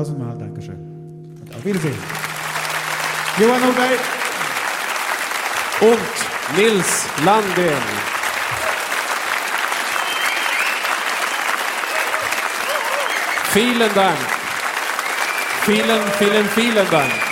Tausendmal Dankeschön. Und auf Wiedersehen. Johan Holberg. Und Nils Landén. Vielen Dank. Vielen Dank.